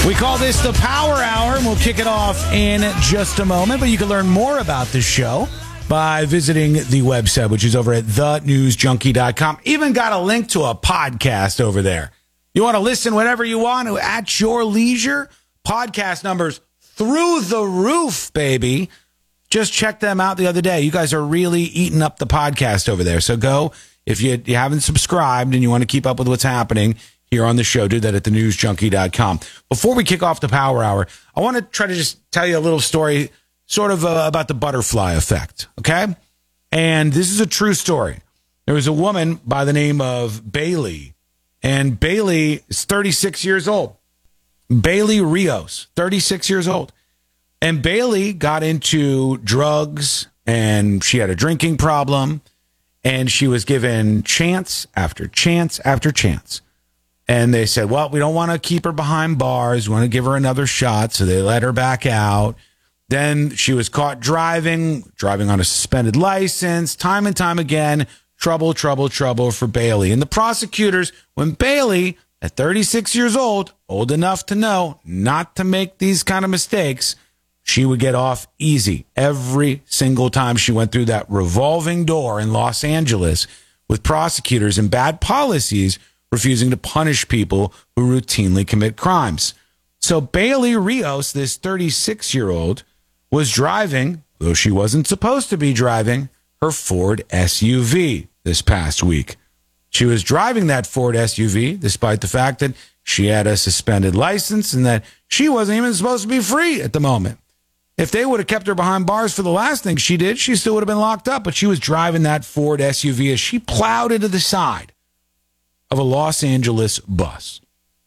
We call this the Power Hour, and we'll kick it off in just a moment. But you can learn more about this show by visiting the website, which is over at thenewsjunkie.com. Even got a link to a podcast over there. You want to listen whenever you want to at your leisure. Podcast numbers through the roof, baby. Just check them out the other day. You guys are really eating up the podcast over there. So go, if you haven't subscribed and you want to keep up with what's happening here on the show, do that at thenewsjunkie.com. Before we kick off the Power Hour, I want to try to just tell you a little story sort of about the butterfly effect, okay? And this is a true story. There was a woman by the name of Bailey, and Bailey is 36 years old. Bailey Rios, 36 years old. And Bailey got into drugs, and she had a drinking problem, and she was given chance after chance after chance. And they said, well, we don't want to keep her behind bars. We want to give her another shot. So they let her back out. Then she was caught driving on a suspended license. Time and time again, trouble for Bailey. And the prosecutors, when Bailey, at 36 years old enough to know not to make these kind of mistakes, she would get off easy every single time she went through that revolving door in Los Angeles with prosecutors and bad policies refusing to punish people who routinely commit crimes. So Bailey Rios, this 36-year-old, was driving, though she wasn't supposed to be driving, her Ford SUV this past week. She was driving that Ford SUV despite the fact that she had a suspended license and that she wasn't even supposed to be free at the moment. If they would have kept her behind bars for the last thing she did, she still would have been locked up. But she was driving that Ford SUV as she plowed into the side of a Los Angeles bus.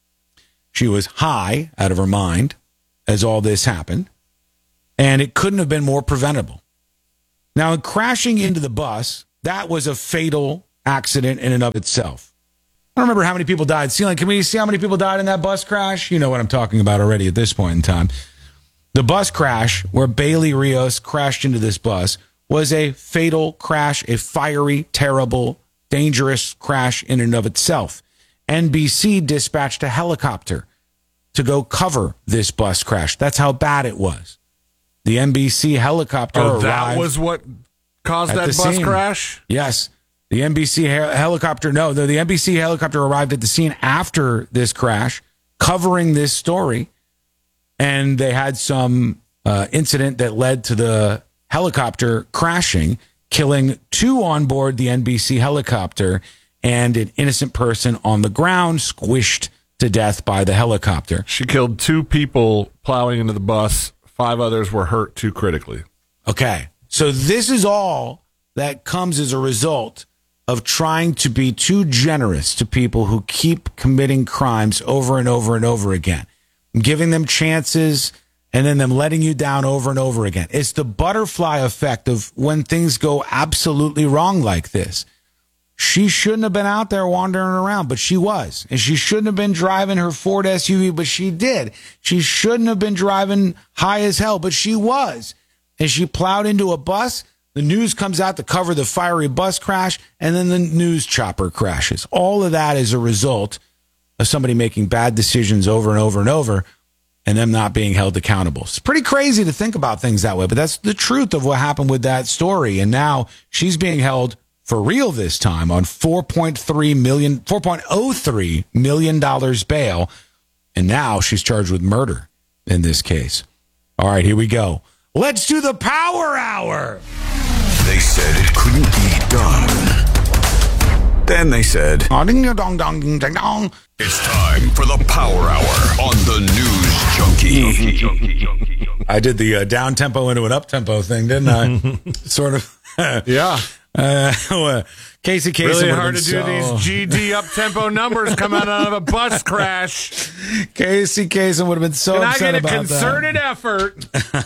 She was high out of her mind as all this happened, and it couldn't have been more preventable. Now, in crashing into the bus, that was a fatal accident in and of itself. I don't remember how many people died. Celine, can we see how many people died in that bus crash? You know what I'm talking about already at this point in time. The bus crash where Bailey Rios crashed into this bus was a fatal crash, a fiery, terrible, dangerous crash in and of itself. NBC dispatched a helicopter to go cover this bus crash. That's how bad it was. The NBC helicopter arrived. That was what caused that bus crash? Yes. The NBC helicopter, the NBC helicopter arrived at the scene after this crash, covering this story, and they had some incident that led to the helicopter crashing, killing 2 on board the NBC helicopter and an innocent person on the ground, squished to death by the helicopter. She killed 2 people plowing into the bus. 5 others were hurt too critically. Okay. So this is all that comes as a result of trying to be too generous to people who keep committing crimes over and over and over again, giving them chances and then them letting you down over and over again. It's the butterfly effect of when things go absolutely wrong like this. She shouldn't have been out there wandering around, but she was. And she shouldn't have been driving her Ford SUV, but she did. She shouldn't have been driving high as hell, but she was. And she plowed into a bus. The news comes out to cover the fiery bus crash, and then the news chopper crashes. All of that is a result of somebody making bad decisions over and over and over, and them not being held accountable. It's pretty crazy to think about things that way, but that's the truth of what happened with that story. And now she's being held for real this time on $4.03 million bail. And now she's charged with murder in this case. All right, here we go. Let's do the Power Hour. They said it couldn't be done. Then they said, oh, ding, dong, dong, ding, ding, dong. It's time for the Power Hour on the News Junkie. I did the down tempo into an up tempo thing, didn't I? Sort of. Yeah. Casey Kasem really hard to do these GD up tempo numbers coming out of a bus crash. Casey Kasem would have been so upset about that. Can I get a concerted effort?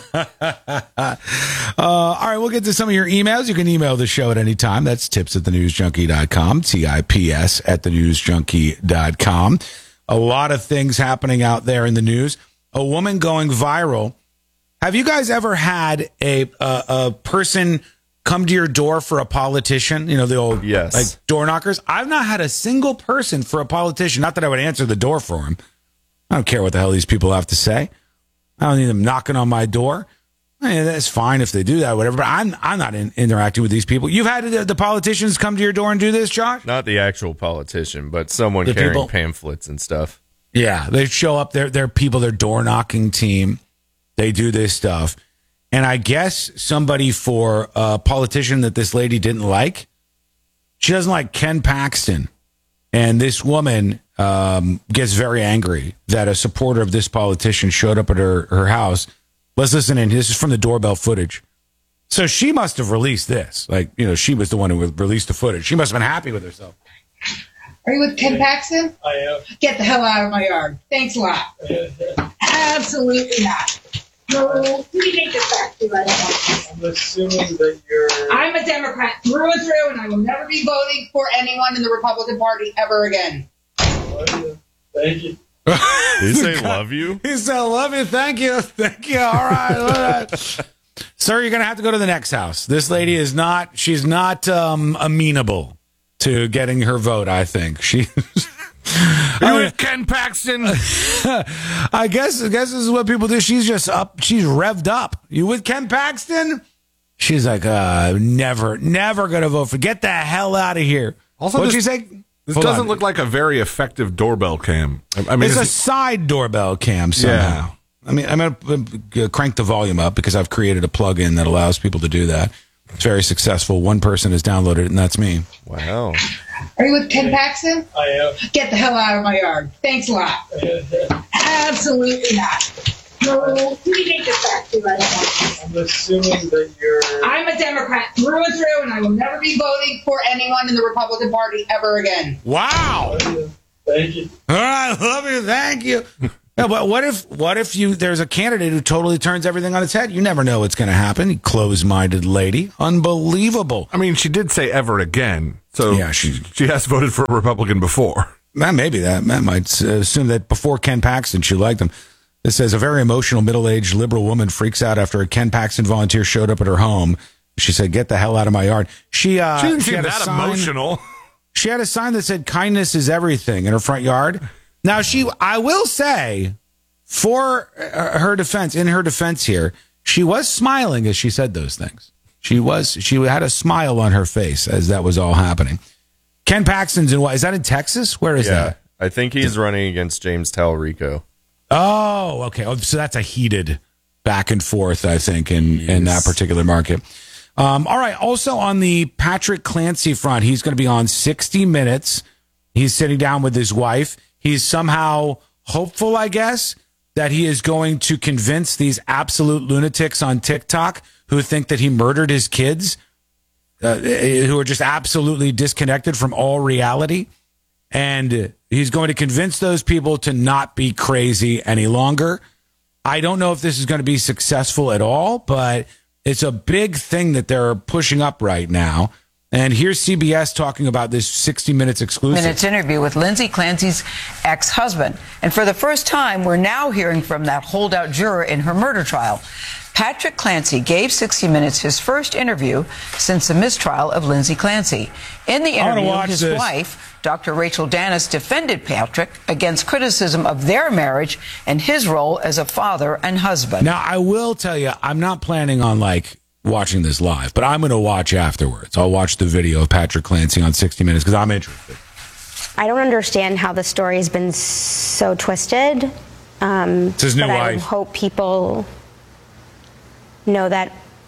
All right, we'll get to some of your emails. You can email the show at any time. That's tips@thenewsjunkie.com, TIPS at thenewsjunkie.com. A lot of things happening out there in the news. A woman going viral. Have you guys ever had a person come to your door for a politician? You know, the old like door knockers. I've not had a single person for a politician. Not that I would answer the door for him, I don't care what the hell these people have to say. I don't need them knocking on my door. That's fine if they do that, whatever. But I'm not interacting with these people. You've had the politicians come to your door and do this, Josh? Not the actual politician, but someone The carrying people? pamphlets and stuff. Yeah, they show up. They're people. Their door knocking team. They do this stuff, and I guess somebody for a politician that this lady didn't like. She doesn't like Ken Paxton, and this woman gets very angry that a supporter of this politician showed up at her house. Let's listen in. This is from the doorbell footage. So she must have released this. Like, she was the one who released the footage. She must have been happy with herself. Are you with Ken Paxton? I am. Get the hell out of my yard. Thanks a lot. Absolutely not. No, we take this back to right. I'm assuming that you're... I'm a Democrat through and through, and I will never be voting for anyone in the Republican Party ever again. Thank you. Did he say love you? He said, love you. Thank you. Thank you. All right. Sir, you're going to have to go to the next house. This lady is not, she's not amenable to getting her vote, I think. She... You with Ken Paxton? I guess this is what people do. She's just up. She's revved up. You with Ken Paxton? She's like, never going to vote for. Get the hell out of here. Also, What'd you say? This Hold doesn't on. look like a very effective doorbell cam. I mean, It's a side doorbell cam somehow. I mean, I'm going to crank the volume up because I've created a plugin that allows people to do that. It's very successful. One person has downloaded it, and that's me. Wow. Are you with Ken Paxton? I am. Get the hell out of my yard. Thanks a lot. Absolutely not. No, we take this back to right. I'm assuming that you're... I'm a Democrat through and through, and I will never be voting for anyone in the Republican Party ever again. Wow. Thank you. All right, love you. Thank you. Yeah, but what if there's a candidate who totally turns everything on its head? You never know what's going to happen. You close-minded lady. Unbelievable. I mean, she did say ever again. So Yeah, she has voted for a Republican before. Maybe that might assume that before Ken Paxton, she liked him. This says a very emotional middle-aged liberal woman freaks out after a Ken Paxton volunteer showed up at her home. She said, "Get the hell out of my yard." She didn't seem had a that sign- emotional. She had a sign that said "Kindness is everything" in her front yard. Now, I will say, for her defense, in her defense here, she was smiling as she said those things. She had a smile on her face as that was all happening. Ken Paxton's in what? Is that in Texas? Where is that? I think he's running against James Talrico. Oh, okay. Oh, so that's a heated back and forth, I think, in that particular market. All right. Also on the Patrick Clancy front, he's going to be on 60 Minutes. He's sitting down with his wife. He's somehow hopeful, I guess, that he is going to convince these absolute lunatics on TikTok who think that he murdered his kids, who are just absolutely disconnected from all reality. And he's going to convince those people to not be crazy any longer. I don't know if this is going to be successful at all, but it's a big thing that they're pushing up right now. And here's CBS talking about this 60 Minutes exclusive. Minutes interview with Lindsay Clancy's ex-husband. And for the first time, we're now hearing from that holdout juror in her murder trial. Patrick Clancy gave 60 Minutes his first interview since the mistrial of Lindsay Clancy. In the interview, his wife, Dr. Rachel Dennis, defended Patrick against criticism of their marriage and his role as a father and husband. Now, I will tell you, I'm not planning on watching this live, but I'm going to watch afterwards. I'll watch the video of Patrick Clancy on 60 Minutes because I'm interested. I don't understand how the story has been so twisted. It's his new but I wife. hope people know that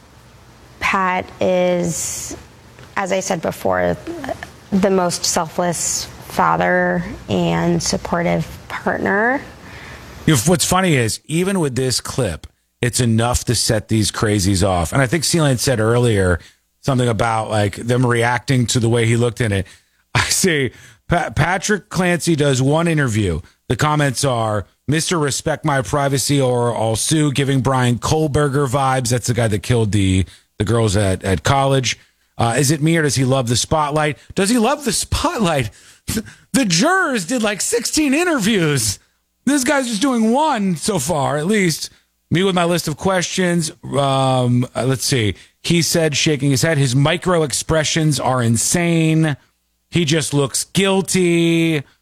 Pat is, as I said before, the most selfless father and supportive partner. What's funny is, even with this clip, it's enough to set these crazies off. And I think Sealand said earlier something about them reacting to the way he looked in it. I see Patrick Clancy does one interview. The comments are, "Mr. Respect My Privacy or I'll sue," giving Brian Kohlberger vibes. That's the guy that killed the girls at college. Is it me or does he love the spotlight? Does he love the spotlight? The jurors did 16 interviews. This guy's just doing one so far, at least. Me with my list of questions. Let's see. He said, shaking his head, his micro expressions are insane. He just looks guilty.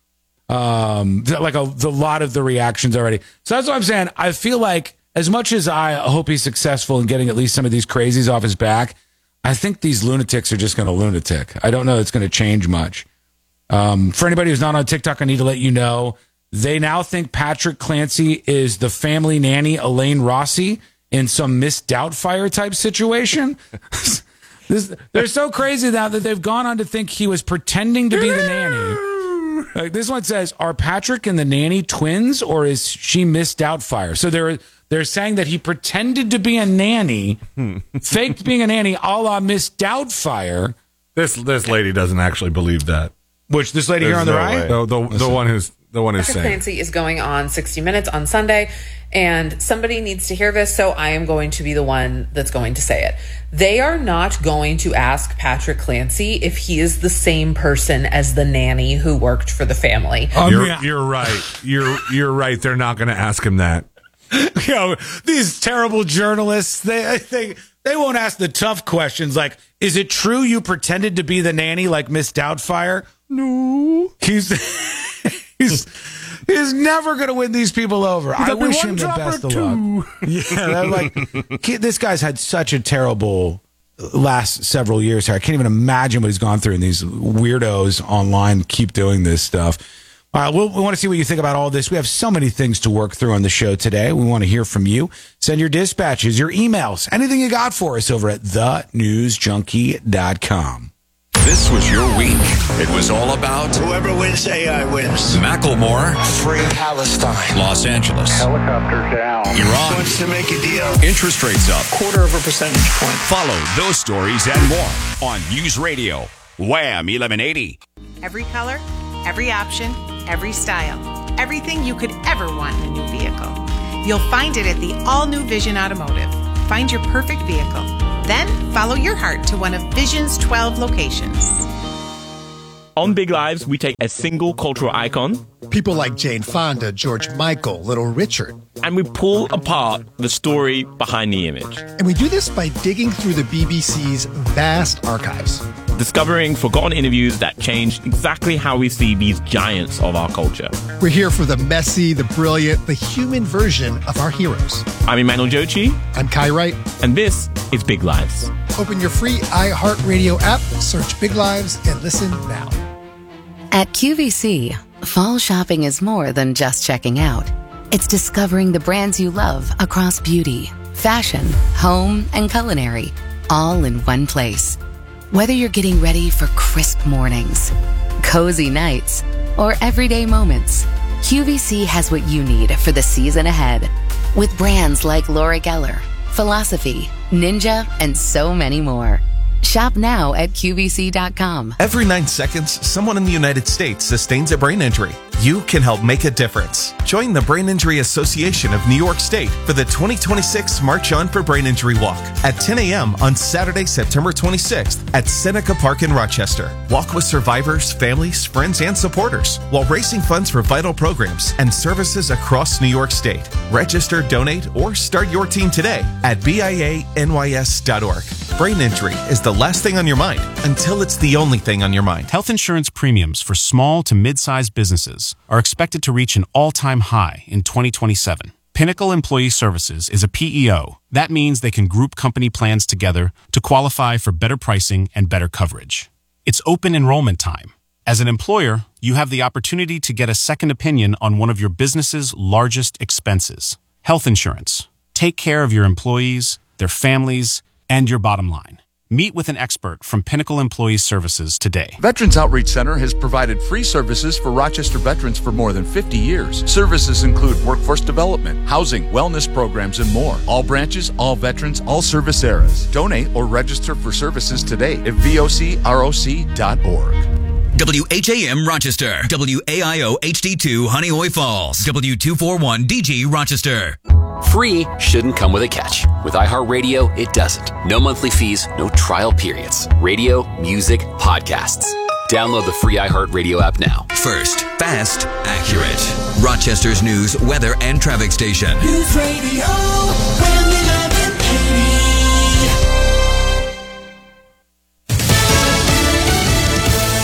Like a lot of the reactions already. So that's what I'm saying. I feel like as much as I hope he's successful in getting at least some of these crazies off his back, I think these lunatics are just going to lunatic. I don't know it's going to change much. For anybody who's not on TikTok, I need to let you know, they now think Patrick Clancy is the family nanny Elaine Rossi in some Miss Doubtfire type situation. They're so crazy now that they've gone on to think he was pretending to be the nanny. Like this one says, are Patrick and the nanny twins, or is she Miss Doubtfire? So they're saying that he pretended to be a nanny, faked being a nanny, a la Miss Doubtfire. This lady doesn't actually believe that. Which this lady here on the right? The one who's Patrick saying. Clancy is going on 60 Minutes on Sunday, and somebody needs to hear this, so I am going to be the one that's going to say it. They are not going to ask Patrick Clancy if he is the same person as the nanny who worked for the family. You're right. You're right. They're not going to ask him that. You know, these terrible journalists, they won't ask the tough questions like, is it true you pretended to be the nanny like Miss Doubtfire? No. He's never going to win these people over. I wish him the best of luck. Yeah, like this guy's had such a terrible last several years here. I can't even imagine what he's gone through, and these weirdos online keep doing this stuff. We want to see what you think about all this. We have so many things to work through on the show today. We want to hear from you. Send your dispatches, your emails, anything you got for us over at thenewsjunkie.com. This was your week. It was all about whoever wins AI wins. Macklemore, Free Palestine, Los Angeles, Helicopter down. Iran, wants to make a deal. Interest rates up, 0.25 percentage point. Follow those stories and more on News Radio, Wham 1180. Every color, every option, every style. Everything you could ever want in a new vehicle. You'll find it at the all-new Vision Automotive. Find your perfect vehicle. Then follow your heart to one of Vision's 12 locations. On Big Lives, we take a single cultural icon, people like Jane Fonda, George Michael, Little Richard, and we pull apart the story behind the image. And we do this by digging through the BBC's vast archives, discovering forgotten interviews that changed exactly how we see these giants of our culture. We're here for the messy, the brilliant, the human version of our heroes. I'm Emmanuel Jochi. I'm Kai Wright. And this is Big Lives. Open your free iHeartRadio app, search Big Lives, and listen now. At QVC, fall shopping is more than just checking out. It's discovering the brands you love across beauty, fashion, home, and culinary, all in one place. Whether you're getting ready for crisp mornings, cozy nights, or everyday moments, QVC has what you need for the season ahead. With brands like Laura Geller, Philosophy, Ninja, and so many more. Shop now at QVC.com. Every 9 seconds, someone in the United States sustains a brain injury. You can help make a difference. Join the Brain Injury Association of New York State for the 2026 March On for Brain Injury Walk at 10 a.m. on Saturday, September 26th at Seneca Park in Rochester. Walk with survivors, families, friends, and supporters while raising funds for vital programs and services across New York State. Register, donate, or start your team today at BIANYS.org. Brain injury is the last thing on your mind until it's the only thing on your mind. Health insurance premiums for small to mid-sized businesses are expected to reach an all-time high in 2027. Pinnacle Employee Services is a PEO. That means they can group company plans together to qualify for better pricing and better coverage. It's open enrollment time. As an employer, you have the opportunity to get a second opinion on one of your business's largest expenses, health insurance. Take care of your employees, their families, and your bottom line. Meet with an expert from Pinnacle Employee Services today. Veterans Outreach Center has provided free services for Rochester veterans for more than 50 years. Services include workforce development, housing, wellness programs, and more. All branches, all veterans, all service eras. Donate or register for services today at vocroc.org. WHAM Rochester, WAIO HD2 Honeoye Falls, W241DG Rochester. Free shouldn't come with a catch. With iHeartRadio, it doesn't. No monthly fees, no trial periods. Radio, music, podcasts. Download the free iHeartRadio app now. First, fast, accurate. Rochester's news, weather, and traffic station. News Radio, Wham 1180. The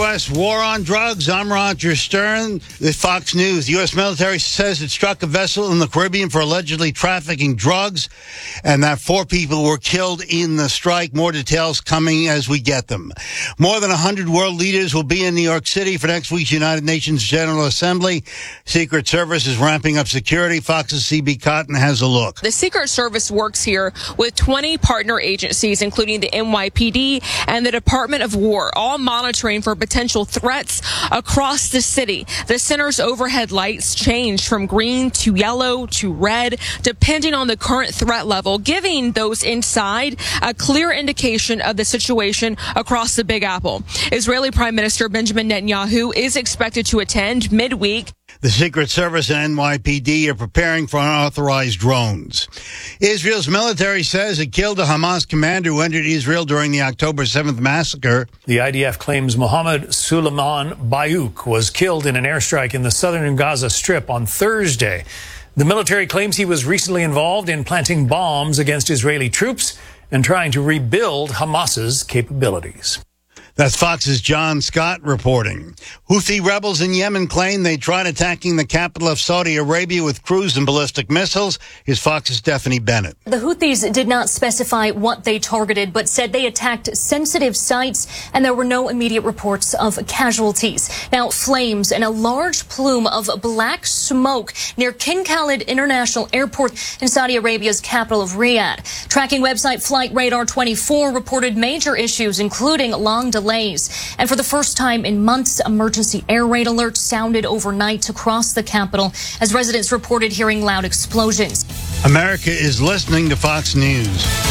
U.S. war on drugs. I'm Roger Stern. The Fox News. The U.S. military says it struck a vessel in the Caribbean for allegedly trafficking drugs and that 4 people were killed in the strike. More details coming as we get them. More than 100 world leaders will be in New York City for next week's United Nations General Assembly. Secret Service is ramping up security. Fox's CB Cotton has a look. The Secret Service works here with 20 partner agencies, including the NYPD and the Department of War, all monitoring for potential threats across the city. The center's overhead lights change from green to yellow to red, depending on the current threat level, giving those inside a clear indication of the situation across the Big Apple. Israeli Prime Minister Benjamin Netanyahu is expected to attend midweek. The Secret Service and NYPD are preparing for unauthorized drones. Israel's military says it killed a Hamas commander who entered Israel during the October 7th massacre. The IDF claims Mohammed Suleiman Bayouk was killed in an airstrike in the southern Gaza Strip on Thursday. The military claims he was recently involved in planting bombs against Israeli troops and trying to rebuild Hamas's capabilities. That's Fox's John Scott reporting. Houthi rebels in Yemen claim they tried attacking the capital of Saudi Arabia with cruise and ballistic missiles. Here's Fox's Stephanie Bennett. The Houthis did not specify what they targeted, but said they attacked sensitive sites, and there were no immediate reports of casualties. Now, flames and a large plume of black smoke near King Khalid International Airport in Saudi Arabia's capital of Riyadh. Tracking website Flight Radar 24 reported major issues, including long delays. And for the first time in months, emergency air raid alerts sounded overnight across the capital as residents reported hearing loud explosions. America is listening to Fox News.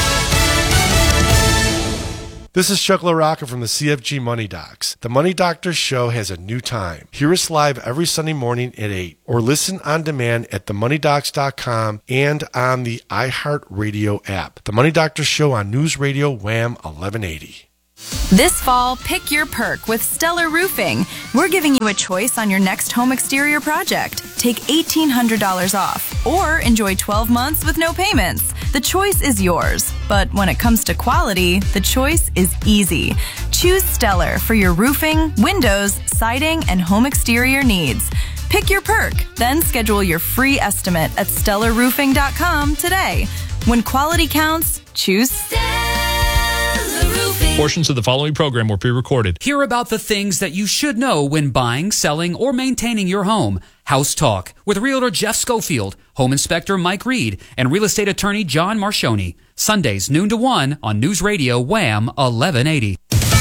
This is Chuck LaRocca from the CFG Money Docs. The Money Doctors Show has a new time. Hear us live every Sunday morning at 8 or listen on demand at themoneydocs.com and on the iHeartRadio app. The Money Doctors Show on News Radio Wham 1180. This fall, pick your perk with Stellar Roofing. We're giving you a choice on your next home exterior project. Take $1,800 off or enjoy 12 months with no payments. The choice is yours. But when it comes to quality, the choice is easy. Choose Stellar for your roofing, windows, siding, and home exterior needs. Pick your perk, then schedule your free estimate at StellarRoofing.com today. When quality counts, choose Portions of the following program were pre-recorded. Hear about the things that you should know when buying, selling, or maintaining your home. House Talk with Realtor Jeff Schofield, Home Inspector Mike Reed, and Real Estate Attorney John Marcioni. Sundays, noon to 1 on News Radio Wham 1180.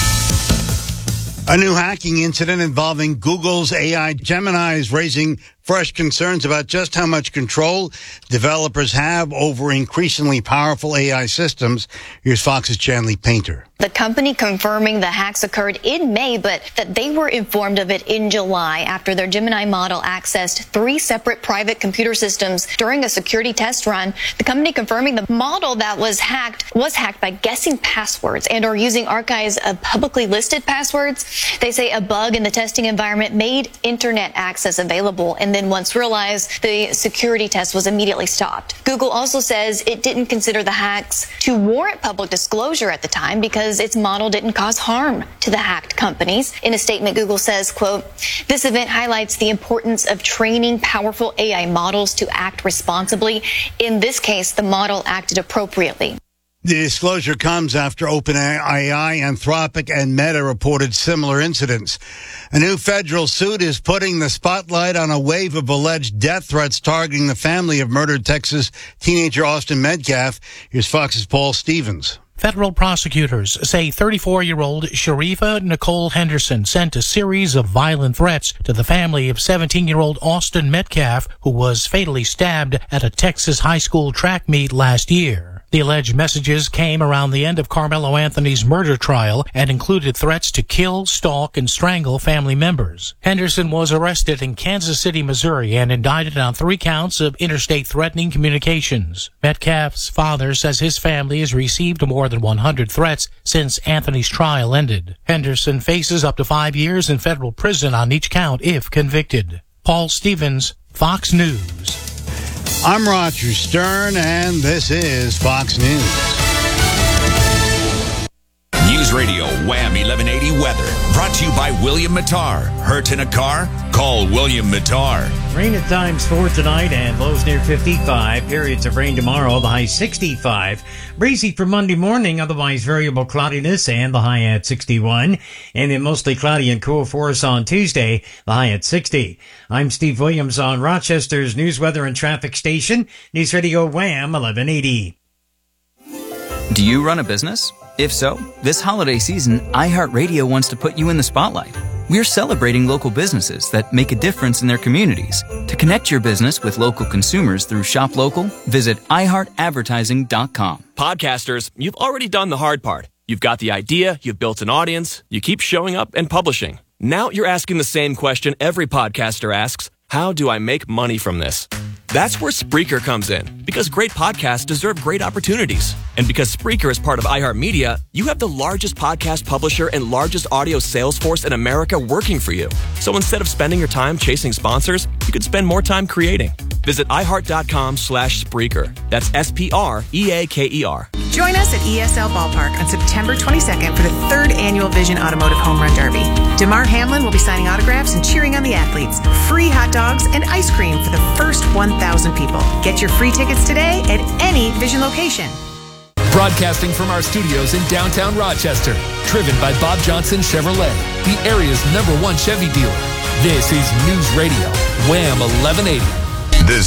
A new hacking incident involving Google's AI Gemini is raising fresh concerns about just how much control developers have over increasingly powerful AI systems. Here's Fox's Chanley Painter. The company confirming the hacks occurred in May, but that they were informed of it in July after their Gemini model accessed 3 separate private computer systems during a security test run. The company confirming the model that was hacked by guessing passwords and or using archives of publicly listed passwords. They say a bug in the testing environment made internet access available, and then once realized, the security test was immediately stopped. Google also says it didn't consider the hacks to warrant public disclosure at the time because its model didn't cause harm to the hacked companies. In a statement, Google says, quote, "This event highlights the importance of training powerful AI models to act responsibly. In this case, the model acted appropriately." The disclosure comes after OpenAI, Anthropic, and Meta reported similar incidents. A new federal suit is putting the spotlight on a wave of alleged death threats targeting the family of murdered Texas teenager Austin Metcalf. Here's Fox's Paul Stevens. Federal prosecutors say 34-year-old Sharifa Nicole Henderson sent a series of violent threats to the family of 17-year-old Austin Metcalf, who was fatally stabbed at a Texas high school track meet last year. The alleged messages came around the end of Carmelo Anthony's murder trial and included threats to kill, stalk, and strangle family members. Henderson was arrested in Kansas City, Missouri, and indicted on 3 counts of interstate threatening communications. Metcalf's father says his family has received more than 100 threats since Anthony's trial ended. Henderson faces up to 5 years in federal prison on each count if convicted. Paul Stevens, Fox News. I'm Roger Stern, and this is Fox News. News News Radio Wham 1180 weather. Brought to you by William Mattar. Hurt in a car? Call William Mattar. Rain at times for tonight and lows near 55. Periods of rain tomorrow, the high 65. Breezy for Monday morning, otherwise variable cloudiness and the high at 61. And then mostly cloudy and cool for us on Tuesday, the high at 60. I'm Steve Williams on Rochester's News, Weather, and Traffic Station, News Radio Wham 1180. Do you run a business? If so, this holiday season, iHeartRadio wants to put you in the spotlight. We're celebrating local businesses that make a difference in their communities. To connect your business with local consumers through Shop Local, visit iHeartAdvertising.com. Podcasters, you've already done the hard part. You've got the idea, you've built an audience, you keep showing up and publishing. Now you're asking the same question every podcaster asks: how do I make money from this? That's where Spreaker comes in, because great podcasts deserve great opportunities. And because Spreaker is part of iHeartMedia, you have the largest podcast publisher and largest audio sales force in America working for you. So instead of spending your time chasing sponsors, you can spend more time creating. Visit iHeart.com/Spreaker. That's SPREAKER. Join us at ESL Ballpark on September 22nd for the 3rd Annual Vision Automotive Home Run Derby. DeMar Hamlin will be signing autographs and cheering on the athletes. Free hot dogs and ice cream for the first 1,000 people. Get your free tickets today at any Vision location. Broadcasting from our studios in downtown Rochester. Driven by Bob Johnson Chevrolet, the area's #1 Chevy dealer. This is News Radio Wham 1180.